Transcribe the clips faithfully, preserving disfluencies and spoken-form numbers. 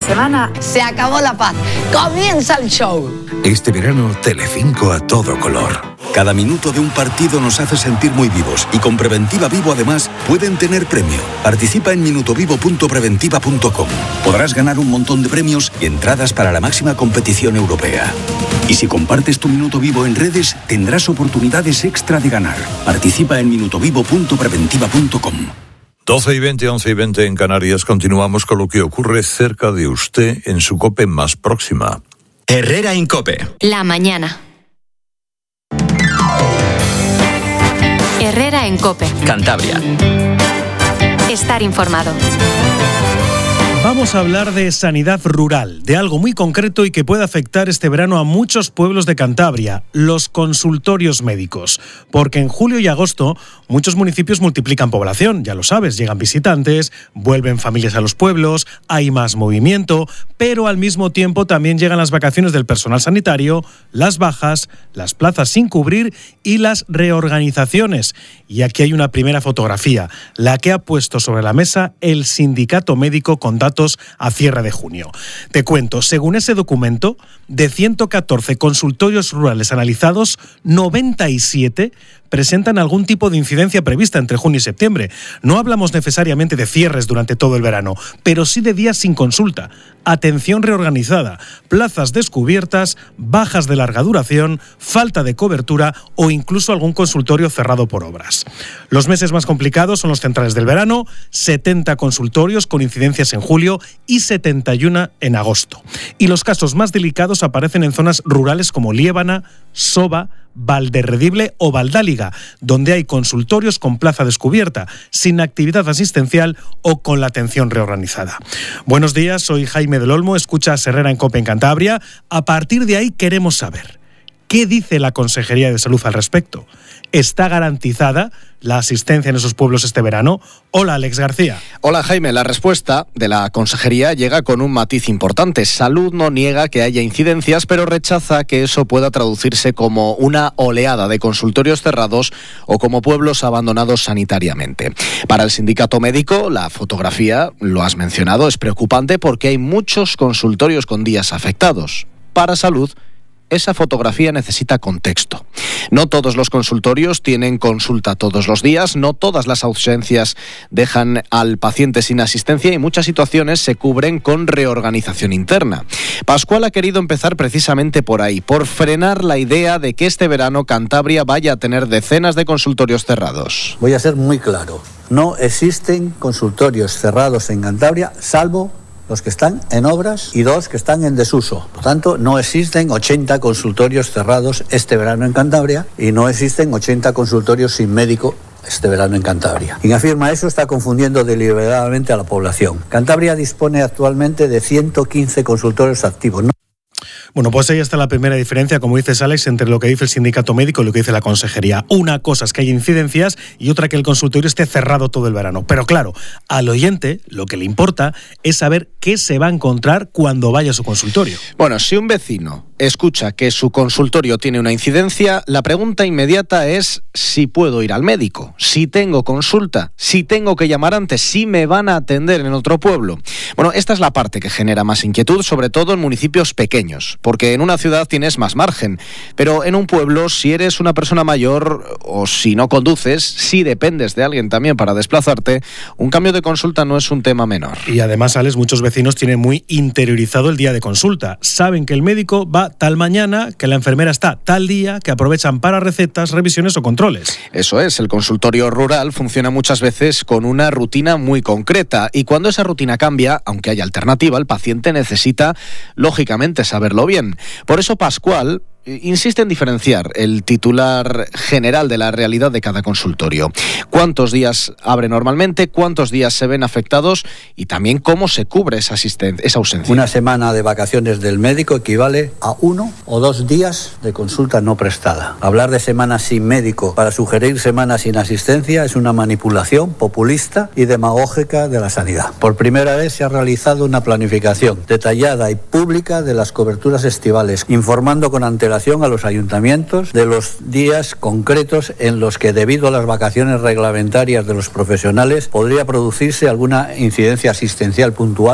semana se acabó la paz. ¡Comienza el show! Este verano, Telecinco a todo color. Cada minuto de un partido nos hace sentir muy vivos y con Preventiva Vivo además pueden tener premio. Participa en minutovivo punto preventiva punto com. Podrás ganar un montón de premios y entradas para la máxima competición europea. Y si compartes tu Minuto Vivo en redes, tendrás oportunidades extra de ganar. Participa en minutovivo punto preventiva punto com. doce y veinte, once y veinte en Canarias. Continuamos con lo que ocurre cerca de usted en su COPE más próxima. Herrera en COPE. La mañana. Herrera en COPE. Cantabria. Estar informado. Vamos a hablar de sanidad rural, de algo muy concreto y que puede afectar este verano a muchos pueblos de Cantabria, los consultorios médicos. Porque en julio y agosto muchos municipios multiplican población, ya lo sabes, llegan visitantes, vuelven familias a los pueblos, hay más movimiento, pero al mismo tiempo también llegan las vacaciones del personal sanitario, las bajas, las plazas sin cubrir y las reorganizaciones. Y aquí hay una primera fotografía, la que ha puesto sobre la mesa el sindicato médico con datos a cierre de junio. Te cuento, según ese documento, de ciento catorce consultorios rurales analizados, noventa y siete presentan algún tipo de incidencia prevista entre junio y septiembre. No hablamos necesariamente de cierres durante todo el verano, pero sí de días sin consulta, atención reorganizada, plazas descubiertas, bajas de larga duración, falta de cobertura o incluso algún consultorio cerrado por obras. Los meses más complicados son los centrales del verano, setenta consultorios con incidencias en julio y setenta y uno en agosto. Y los casos más delicados aparecen en zonas rurales como Liébana, Soba, Valderredible o Valdáliga, donde hay consultorios con plaza descubierta, sin actividad asistencial o con la atención reorganizada. Buenos días, soy Jaime del Olmo, escuchas Herrera en COPE en Cantabria. A partir de ahí queremos saber, ¿qué dice la Consejería de Salud al respecto? ¿Está garantizada la asistencia en esos pueblos este verano? Hola, Alex García. Hola, Jaime. La respuesta de la Consejería llega con un matiz importante. Salud no niega que haya incidencias, pero rechaza que eso pueda traducirse como una oleada de consultorios cerrados o como pueblos abandonados sanitariamente. Para el sindicato médico, la fotografía, lo has mencionado, es preocupante porque hay muchos consultorios con días afectados. Para Salud, esa fotografía necesita contexto. No todos los consultorios tienen consulta todos los días, no todas las ausencias dejan al paciente sin asistencia y muchas situaciones se cubren con reorganización interna. Pascual ha querido empezar precisamente por ahí, por frenar la idea de que este verano Cantabria vaya a tener decenas de consultorios cerrados. Voy a ser muy claro, no existen consultorios cerrados en Cantabria, salvo los que están en obras y dos que están en desuso. Por tanto, no existen ochenta consultorios cerrados este verano en Cantabria y no existen ochenta consultorios sin médico este verano en Cantabria. Quien afirma eso está confundiendo deliberadamente a la población. Cantabria dispone actualmente de ciento quince consultorios activos. ¿no? Bueno, pues ahí está la primera diferencia, como dices, Alex, entre lo que dice el sindicato médico y lo que dice la Consejería. Una cosa es que hay incidencias y otra que el consultorio esté cerrado todo el verano. Pero claro, al oyente lo que le importa es saber qué se va a encontrar cuando vaya a su consultorio. Bueno, si un vecino escucha que su consultorio tiene una incidencia, la pregunta inmediata es si puedo ir al médico, si tengo consulta, si tengo que llamar antes, si me van a atender en otro pueblo. Bueno, esta es la parte que genera más inquietud, sobre todo en municipios pequeños, porque en una ciudad tienes más margen, pero en un pueblo, si eres una persona mayor o si no conduces, si dependes de alguien también para desplazarte, un cambio de consulta no es un tema menor. Y además, Alex, muchos vecinos tienen muy interiorizado el día de consulta. Saben que el médico va tal mañana, que la enfermera está tal día, que aprovechan para recetas, revisiones o controles. Eso es, el consultorio rural funciona muchas veces con una rutina muy concreta y cuando esa rutina cambia, aunque haya alternativa, el paciente necesita, lógicamente, saberlo bien. Por eso Pascual insiste en diferenciar el titular general de la realidad de cada consultorio. ¿Cuántos días abre normalmente? ¿Cuántos días se ven afectados? Y también cómo se cubre esa, asisten- esa ausencia. Una semana de vacaciones del médico equivale a uno o dos días de consulta no prestada. Hablar de semanas sin médico para sugerir semanas sin asistencia es una manipulación populista y demagógica de la sanidad. Por primera vez se ha realizado una planificación detallada y pública de las coberturas estivales, informando con antelación a los ayuntamientos de los días concretos en los que, debido a las vacaciones reglamentarias de los profesionales, podría producirse alguna incidencia asistencial puntual.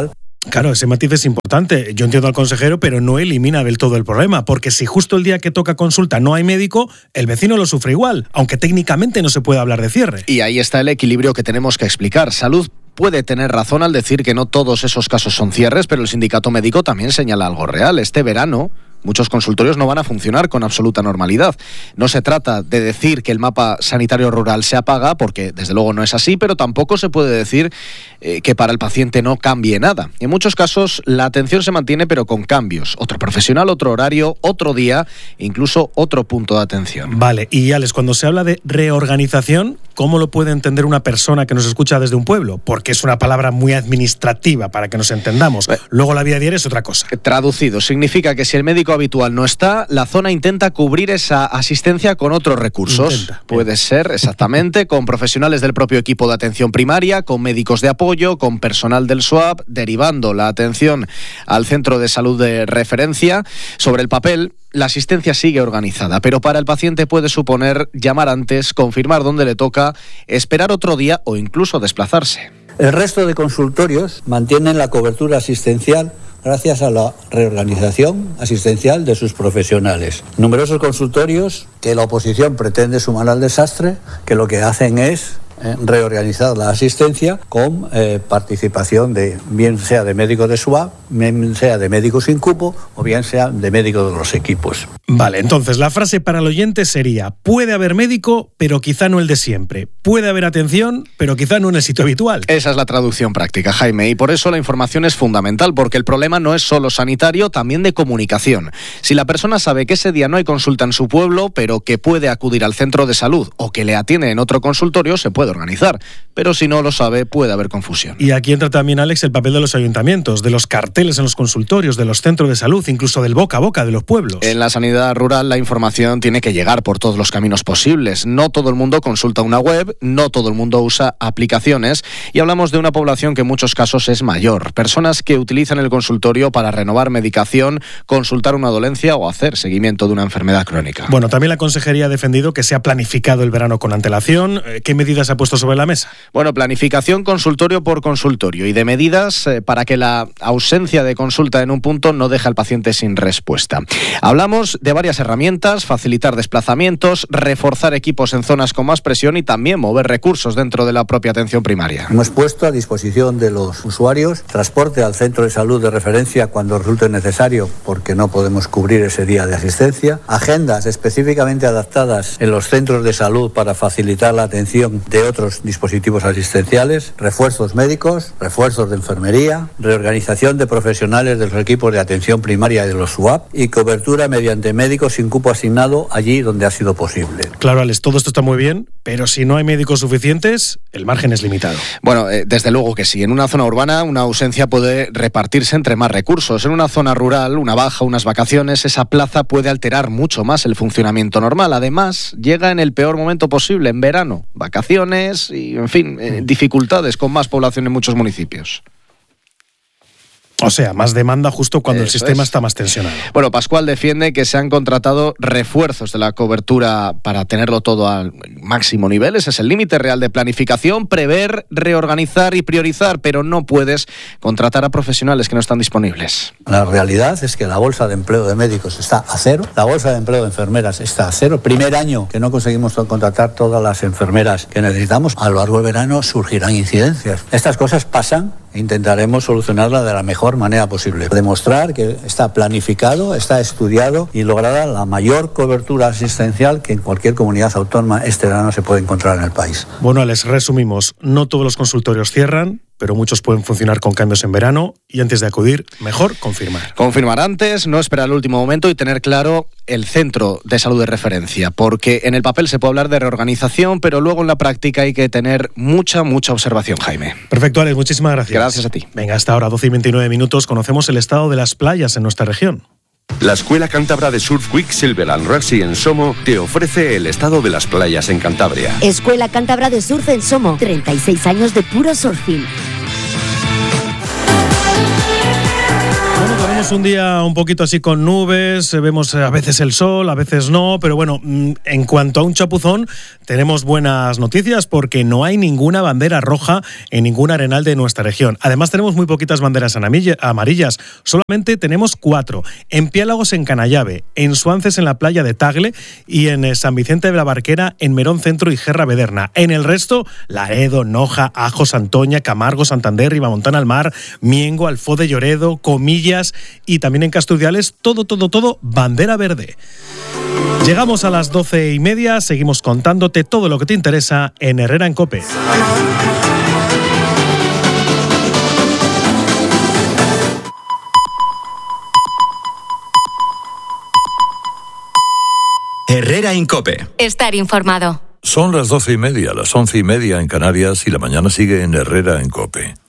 Claro, ese matiz es importante. Yo entiendo al consejero, pero no elimina del todo el problema, porque si justo el día que toca consulta no hay médico, el vecino lo sufre igual, aunque técnicamente no se puede hablar de cierre. Y ahí está el equilibrio que tenemos que explicar. Salud puede tener razón al decir que no todos esos casos son cierres, pero el sindicato médico también señala algo real. Este verano muchos consultorios no van a funcionar con absoluta normalidad. No se trata de decir que el mapa sanitario rural se apaga, porque desde luego no es así, pero tampoco se puede decir eh, que para el paciente no cambie nada. En muchos casos la atención se mantiene, pero con cambios. Otro profesional, otro horario, otro día, incluso otro punto de atención. Vale, y Alex, cuando se habla de reorganización, ¿cómo lo puede entender una persona que nos escucha desde un pueblo? Porque es una palabra muy administrativa para que nos entendamos. Luego la vida diaria es otra cosa. Traducido, significa que si el médico habitual no está, la zona intenta cubrir esa asistencia con otros recursos. Intenta. Puede ser, exactamente, con profesionales del propio equipo de atención primaria, con médicos de apoyo, con personal del S W A P, derivando la atención al centro de salud de referencia. Sobre el papel, la asistencia sigue organizada, pero para el paciente puede suponer llamar antes, confirmar dónde le toca, esperar otro día o incluso desplazarse. El resto de consultorios mantienen la cobertura asistencial gracias a la reorganización asistencial de sus profesionales. Numerosos consultorios que la oposición pretende sumar al desastre, que lo que hacen es eh, reorganizar la asistencia con eh, participación de, bien sea de médicos de S W A P, bien sea de médicos sin cupo o bien sea de médicos de los equipos. Vale, entonces la frase para el oyente sería: puede haber médico, pero quizá no el de siempre. Puede haber atención, pero quizá no en el sitio habitual. Esa es la traducción práctica, Jaime, y por eso la información es fundamental, porque el problema no es solo sanitario, también de comunicación. Si la persona sabe que ese día no hay consulta en su pueblo, pero que puede acudir al centro de salud o que le atiende en otro consultorio, se puede organizar. Pero si no lo sabe, puede haber confusión. Y aquí entra también, Alex, el papel de los ayuntamientos, de los carteles en los consultorios, de los centros de salud, incluso del boca a boca de los pueblos. En la sanidad rural la información tiene que llegar por todos los caminos posibles. No todo el mundo consulta una web, no todo el mundo usa aplicaciones, y hablamos de una población que en muchos casos es mayor. Personas que utilizan el consultorio para renovar medicación, consultar una dolencia o hacer seguimiento de una enfermedad crónica. Bueno, también la consejería ha defendido que se ha planificado el verano con antelación. ¿Qué medidas ha puesto sobre la mesa? Bueno, planificación consultorio por consultorio y de medidas eh, para que la ausencia de consulta en un punto no deje al paciente sin respuesta. Hablamos de varias herramientas: facilitar desplazamientos, reforzar equipos en zonas con más presión y también mover recursos dentro de la propia atención primaria. Hemos puesto a disposición de los usuarios transporte al centro de salud de referencia cuando resulte necesario, porque no podemos cubrir ese día de asistencia, agendas específicamente adaptadas en los centros de salud para facilitar la atención de otros dispositivos asistenciales, refuerzos médicos, refuerzos de enfermería, reorganización de profesionales de los equipos de atención primaria y de los S W A P y cobertura mediante médicos sin cupo asignado allí donde ha sido posible. Claro, Alex, todo esto está muy bien, pero si no hay médicos suficientes, el margen es limitado. Bueno, eh, desde luego que sí. En una zona urbana una ausencia puede repartirse entre más recursos. En una zona rural, una baja, unas vacaciones, esa plaza puede alterar mucho más el funcionamiento normal. Además, llega en el peor momento posible, en verano. Vacaciones y, en fin, eh, dificultades con más población en muchos municipios. O sea, más demanda justo cuando Eso el sistema es. está más tensionado. Bueno, Pascual defiende que se han contratado refuerzos de la cobertura para tenerlo todo al máximo nivel. Ese es el límite real de planificación: prever, reorganizar y priorizar, pero no puedes contratar a profesionales que no están disponibles. La realidad es que la bolsa de empleo de médicos está a cero, la bolsa de empleo de enfermeras está a cero. Primer año que no conseguimos contratar todas las enfermeras que necesitamos, a lo largo del verano surgirán incidencias. Estas cosas pasan e intentaremos solucionarlas de la mejor manera posible. Demostrar que está planificado, está estudiado y lograda la mayor cobertura asistencial que en cualquier comunidad autónoma este verano se puede encontrar en el país. Bueno, les resumimos. No todos los consultorios cierran, pero muchos pueden funcionar con cambios en verano, y antes de acudir, mejor confirmar. Confirmar antes, no esperar el último momento y tener claro el centro de salud de referencia, porque en el papel se puede hablar de reorganización, pero luego en la práctica hay que tener mucha, mucha observación, Jaime. Perfecto, Alex, muchísimas gracias. Gracias a ti. Venga, hasta ahora, doce y veintinueve minutos, conocemos el estado de las playas en nuestra región. La Escuela Cántabra de Surf Quicksilver and Rugby en Somo te ofrece el estado de las playas en Cantabria. Escuela Cántabra de Surf en Somo, treinta y seis años de puro surfing. Tenemos un día un poquito así con nubes, vemos a veces el sol, a veces no, pero bueno, en cuanto a un chapuzón, tenemos buenas noticias porque no hay ninguna bandera roja en ningún arenal de nuestra región. Además tenemos muy poquitas banderas amarillas, solamente tenemos cuatro. En Piélagos en Canallave, en Suances en la playa de Tagle y en San Vicente de la Barquera en Merón Centro y Gerra Bederna. En el resto, Laredo, Noja, Ajo, Santoña, Camargo, Santander, Ribamontana al Mar, Miengo, Alfó de Lloredo, Comillas y también en Casturdiales, todo, todo, todo bandera verde. Llegamos a las doce y media, seguimos contándote todo lo que te interesa en Herrera en COPE. Herrera en COPE. Estar informado. Son las doce y media, las once y media en Canarias y la mañana sigue en Herrera en COPE.